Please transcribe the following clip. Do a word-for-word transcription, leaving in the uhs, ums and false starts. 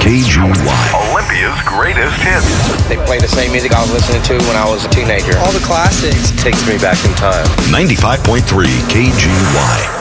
K G Y. Olympia's greatest hits. They play the same music I was listening to when I was a teenager. All the classics. Takes me back in time. ninety-five point three K G Y.